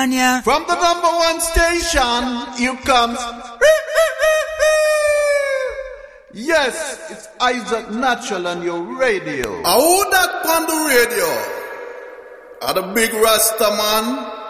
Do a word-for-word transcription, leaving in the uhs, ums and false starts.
From the number one station, here comes. Yes, it's Isaac Natural on your radio. Who that on the radio? Are the big Rasta man?